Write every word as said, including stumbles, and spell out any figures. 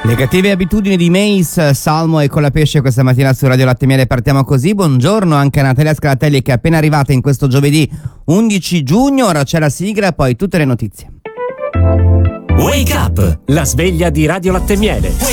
Le cattive abitudini di Mace, Salmo e Colapesce questa mattina su Radio Latte Miele. Partiamo così. Buongiorno anche a Natalia Scalatelli che è appena arrivata in questo giovedì undici giugno. Ora c'è la sigla e poi tutte le notizie. Wake up! La sveglia di Radio Latte Miele.